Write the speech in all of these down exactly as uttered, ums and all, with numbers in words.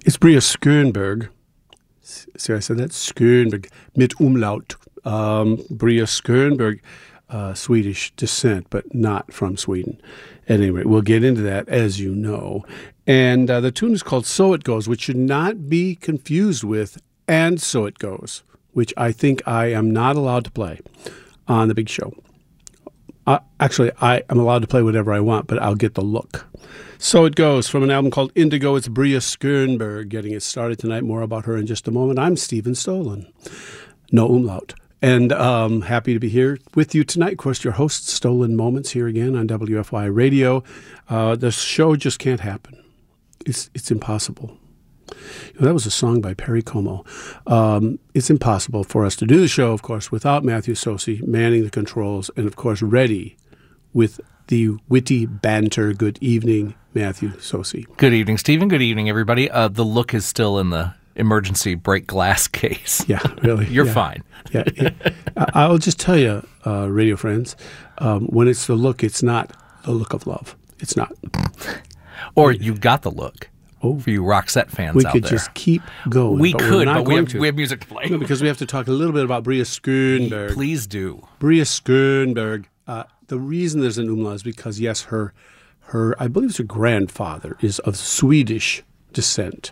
It's Bria Skönberg. See, I said that? Skönberg. Mit Umlaut. Um, Bria Skönberg, uh, Swedish descent, but not from Sweden. At any rate, we'll get into that, as you know. And uh, the tune is called So It Goes, which should not be confused with And So It Goes, which I think I am not allowed to play on the big show. Uh, actually, I am allowed to play whatever I want, but I'll get the look. So It Goes from an album called Indigo. It's Bria Skönberg getting it started tonight. More about her in just a moment. I'm Stephen Stolen. No umlaut. And um, happy to be here with you tonight. Of course, your host, Stolen Moments, here again on W F Y Radio. Uh, the show just can't happen. It's it's impossible. You know, that was a song by Perry Como. Um, it's impossible for us to do the show, of course, without Matthew Sosi manning the controls and, of course, ready with the witty banter. Good evening, Matthew Sosi. Good evening, Stephen. Good evening, everybody. Uh, the look is still in the emergency break glass case. Yeah, really. You're yeah. fine. yeah, yeah. I- I'll just tell you, uh, radio friends, um, when it's the look, it's not the look of love. It's not. Or you got the look. Oh, for you Roxette fans we out could there. just keep going. We but could, we're not but we going have, to. we have music to play. No, because we have to talk a little bit about Bria Skönberg. Please do. Bria Skönberg. Uh, the reason there's an umlaut is because, yes, her, her, I believe it's her grandfather is of Swedish descent.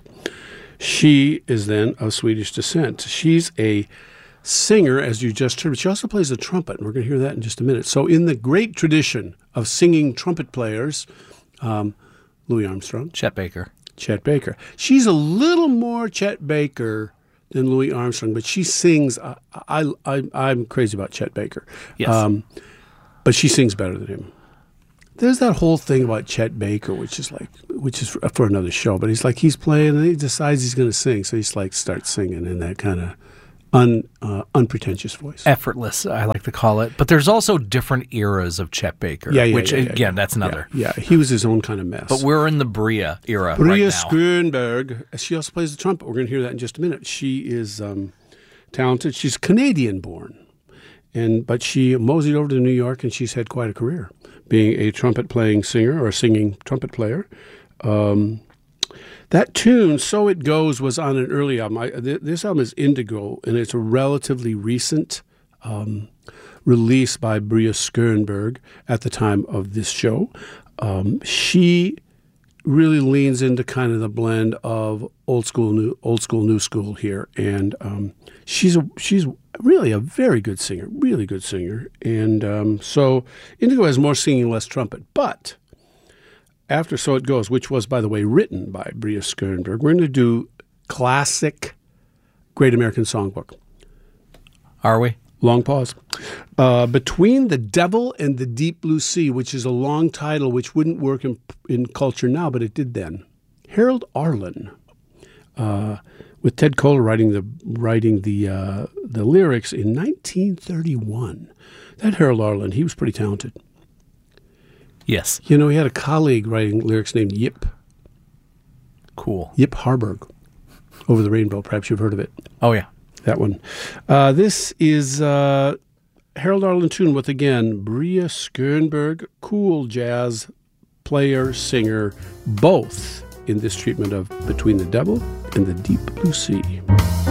She is then of Swedish descent. She's a singer, as you just heard, but she also plays the trumpet, and we're going to hear that in just a minute. So in the great tradition of singing trumpet players, um, Louis Armstrong. Chet Baker. Chet Baker. She's a little more Chet Baker than Louis Armstrong, but she sings. I, I, I, I'm crazy about Chet Baker. Yes. Um, but she sings better than him. There's that whole thing about Chet Baker, which is like, which is for, for another show. But he's like, he's playing and he decides he's going to sing, so he's like starts singing in that kind of un, uh, unpretentious voice. Effortless, I like to call it. But there's also different eras of Chet Baker. Yeah, yeah, which yeah, yeah, again, yeah. that's another. Yeah, yeah, he was his own kind of mess. But we're in the Bria era Bria right now. Skönberg. She also plays the trumpet. We're going to hear that in just a minute. She is um, talented. She's Canadian-born, and but she moseyed over to New York, and she's had quite a career, being a trumpet-playing singer or a singing trumpet player. Um, that tune, So It Goes, was on an early album. I, th- this album is Indigo, and it's a relatively recent um, release by Bria Skönberg at the time of this show. Um, she really leans into kind of the blend of old school, new old school, new school here, and um, she's a she's really a very good singer, really good singer. And um, so Indigo has more singing, less trumpet. But after So It Goes, which was, by the way, written by Bria Skönberg, we're going to do classic Great American Songbook. Are we? Long pause. Uh, Between the Devil and the Deep Blue Sea, which is a long title which wouldn't work in, in culture now, but it did then. Harold Arlen, uh, with Ted Koehler writing the writing the uh, the lyrics in nineteen thirty-one. That Harold Arlen, he was pretty talented. Yes. You know, he had a colleague writing lyrics named Yip. Cool. Yip Harburg, Over the Rainbow. Perhaps you've heard of it. Oh, yeah. That one. Uh, this is uh, Harold Arlen tune with, again, Bria Skönberg, cool jazz player, singer, both in this treatment of Between the Devil and the Deep Blue Sea.